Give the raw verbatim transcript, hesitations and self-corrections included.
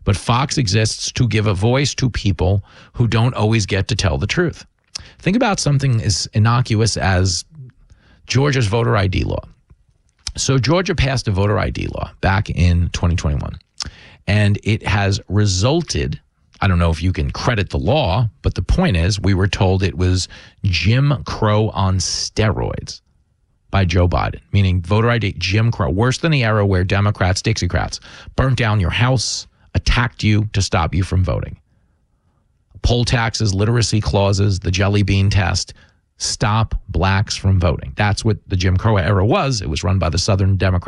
But Fox exists to give a voice to people who don't always get to tell the truth. Think about something as innocuous as Georgia's voter I D law. So Georgia passed a voter I D law back in twenty twenty-one, and it has resulted, I don't know if you can credit the law, but the point is we were told it was Jim Crow on steroids by Joe Biden, meaning voter I D, Jim Crow, worse than the era where Democrats, Dixiecrats, burnt down your house, attacked you to stop you from voting. Poll taxes, literacy clauses, the jelly bean test, stop blacks from voting. That's what the Jim Crow era was. It was run by the Southern Democrats.